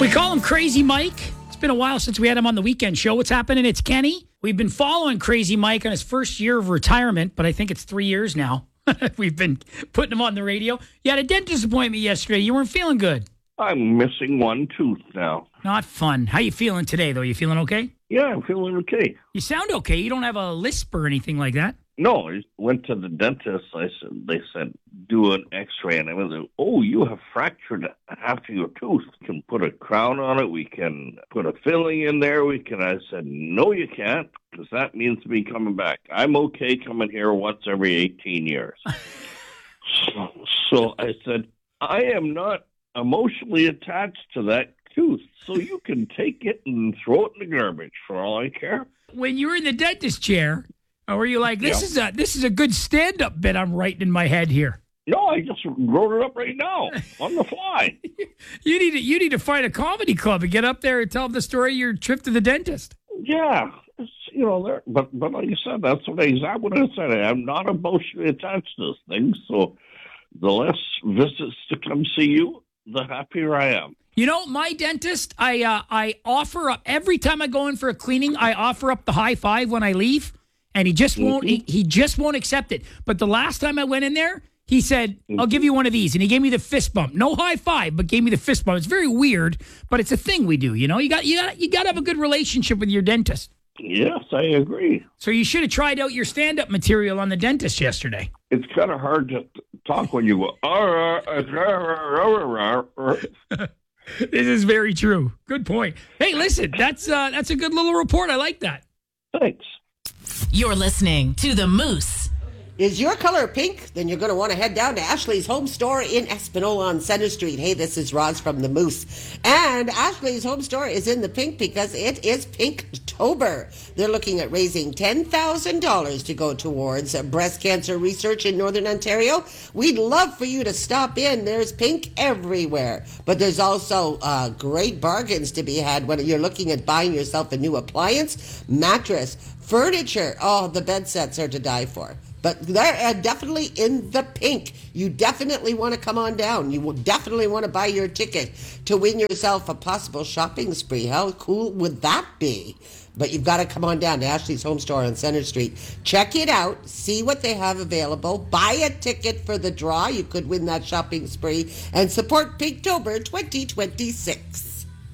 We call him Crazy Mike. It's been a while since we had him on the weekend show. What's happening? It's Kenny. We've been following Crazy Mike on his first year of retirement, but I think it's 3 years now. We've been putting him on the radio. You had a dentist appointment yesterday. You weren't feeling good. I'm missing one tooth now. Not fun. How you feeling today, though? You feeling okay? Yeah, I'm feeling okay. You sound okay. You don't have a lisp or anything like that. No, I went to the dentist. They said, do an x-ray. And I was like, oh, you have fractured half of your tooth. We can put a crown on it. We can put a filling in there. I said, no, you can't, because that means me coming back. I'm okay coming here once every 18 years. So I said, I am not emotionally attached to that tooth, so you can take it and throw it in the garbage for all I care. When you were in the dentist chair, were you like, this is a good stand-up bit I'm writing in my head here? No, I just wrote it up right now on the fly. You need to find a comedy club and get up there and tell them the story of your trip to the dentist. Yeah, but like you said, that's exactly what I said. I'm not emotionally attached to this thing, so the less visits to come see you, the happier I am. You know, my dentist, I offer up, every time I go in for a cleaning, I offer up the high five when I leave, and he just won't, he just won't accept it. But the last time I went in there, he said, I'll give you one of these. And he gave me the fist bump. No high five, but gave me the fist bump. It's very weird, but it's a thing we do, you know? You got to have a good relationship with your dentist. Yes, I agree. So you should have tried out your stand-up material on the dentist yesterday. It's kind of hard to talk when you go, This is very true. Good point. Hey, listen, that's a good little report. I like that. Thanks. You're listening to The Moose. Is your color pink? Then you're going to want to head down to Ashley's Home Store in Espanola on Center Street. Hey, this is Roz from The Moose. And Ashley's Home Store is in the pink because it is Pinktober. They're looking at raising $10,000 to go towards breast cancer research in Northern Ontario. We'd love for you to stop in. There's pink everywhere. But there's also great bargains to be had when you're looking at buying yourself a new appliance, mattress, furniture. Oh, the bed sets are to die for. But they're definitely in the pink. You definitely want to come on down. You will definitely want to buy your ticket to win yourself a possible shopping spree. How cool would that be? But you've got to come on down to Ashley's Home Store on Center Street. Check it out. See what they have available. Buy a ticket for the draw. You could win that shopping spree. And support Pinktober 2026.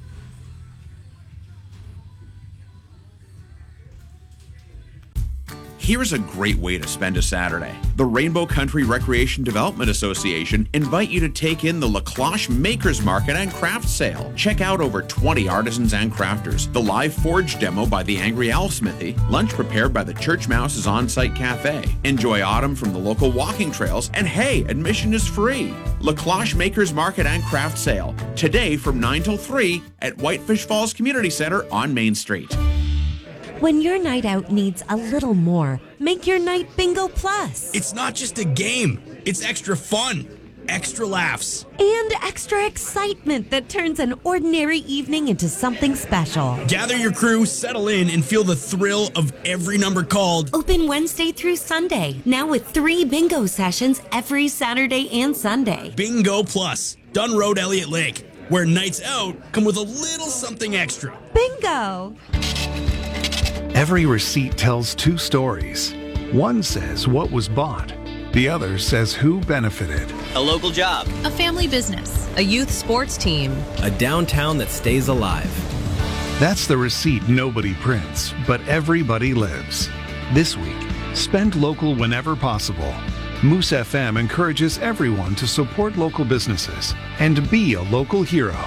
Here's a great way to spend a Saturday. The Rainbow Country Recreation Development Association invite you to take in the La Cloche Makers Market and Craft Sale. Check out over 20 artisans and crafters, the live forge demo by the Angry Owl Smithy, lunch prepared by the Church Mouse's on-site cafe. Enjoy autumn from the local walking trails, and hey, admission is free. La Cloche Makers Market and Craft Sale, today from 9 till 3 at Whitefish Falls Community Center on Main Street. When your night out needs a little more, make your night Bingo Plus. It's not just a game. It's extra fun, extra laughs, and extra excitement that turns an ordinary evening into something special. Gather your crew, settle in, and feel the thrill of every number called. Open Wednesday through Sunday, now with 3 bingo sessions every Saturday and Sunday. Bingo Plus, Dunn Road, Elliott Lake, where nights out come with a little something extra. Bingo! Every receipt tells 2 stories. One says what was bought. The other says who benefited. A local job. A family business. A youth sports team. A downtown that stays alive. That's the receipt nobody prints, but everybody lives. This week, spend local whenever possible. Moose FM encourages everyone to support local businesses and be a local hero.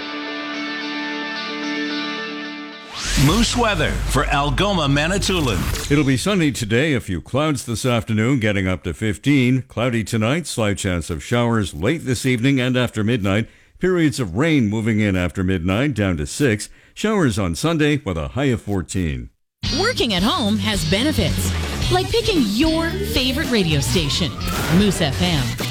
Moose weather for Algoma, Manitoulin. It'll be sunny today, a few clouds this afternoon, getting up to 15. Cloudy tonight, slight chance of showers late this evening and after midnight. Periods of rain moving in after midnight, down to 6. Showers on Sunday with a high of 14. Working at home has benefits, like picking your favorite radio station, Moose FM.